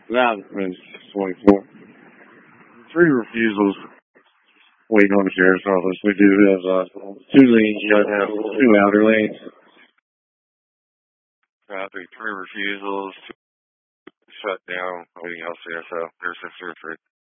That is 24. 3 refusals waiting on the sheriff's office. We do have 2 lanes shut down, 2 outer lanes. Copy. 3 refusals, shut down, waiting LCSO. There's 633.